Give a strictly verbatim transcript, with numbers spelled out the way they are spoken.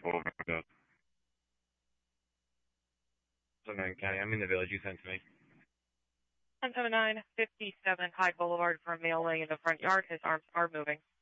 Over. Southern County, I'm in the village. You sent to me. one seven nine fifty-seven Hyde Boulevard from Mail Lane in the front yard. His arms are moving.